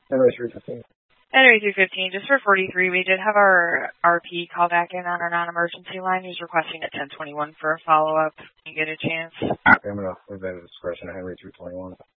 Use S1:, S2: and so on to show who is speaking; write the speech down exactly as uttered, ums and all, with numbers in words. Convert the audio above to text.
S1: Henry three fifteen.
S2: Henry three fifteen, just for forty-three, we did have our R P call back in on our non-emergency line. He was requesting at ten twenty-one for a follow-up. Can you get a chance?
S1: I'm going to leave that at discretion of Henry three twenty-one.